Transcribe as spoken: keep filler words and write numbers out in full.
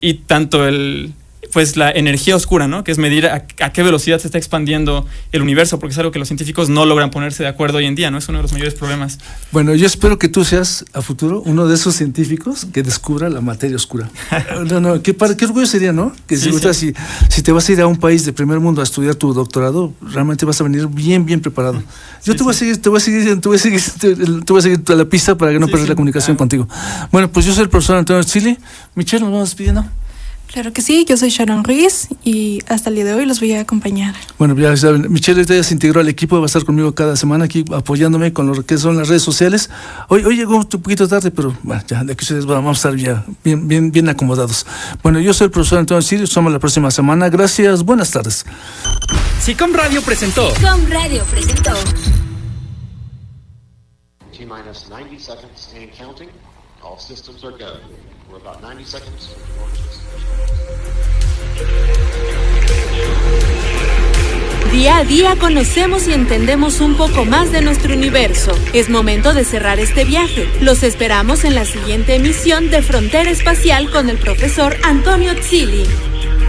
y tanto el... pues la energía oscura, ¿no? Que es medir a, a qué velocidad se está expandiendo el universo, porque es algo que los científicos no logran ponerse de acuerdo hoy en día, ¿no? Es uno de los mayores problemas. Bueno, yo espero que tú seas a futuro uno de esos científicos que descubra la materia oscura. No, no, qué, qué orgullo sería, ¿no? Que sí, si, sí. Si, si te vas a ir a un país de primer mundo a estudiar tu doctorado, realmente vas a venir bien, bien preparado. Yo sí, te voy sí. a seguir, te voy a seguir, te voy a seguir, te, te voy a seguir a la pista para que no sí, pierdas sí. la comunicación ah. contigo. Bueno, pues yo soy el profesor Antonio Chile. Michelle, nos vamos despidiendo. Claro que sí, yo soy Sharon Ruiz y hasta el día de hoy los voy a acompañar. Bueno, ya saben, Michelle ya se integró al equipo, va a estar conmigo cada semana aquí apoyándome con lo que son las redes sociales. Hoy, hoy llegó un poquito tarde, pero bueno, ya de aquí ustedes vamos a estar ya bien, bien, bien acomodados. Bueno, yo soy el profesor Antonio Sirio, nos vemos la próxima semana. Gracias, buenas tardes. SICOM Radio presentó. SICOM Radio presentó. T-minus ninety seconds and counting. All systems are go. We're about ninety seconds. Día a día conocemos y entendemos un poco más de nuestro universo. Es momento de cerrar este viaje. Los esperamos en la siguiente emisión de Frontera Espacial con el profesor Antonio Zilli.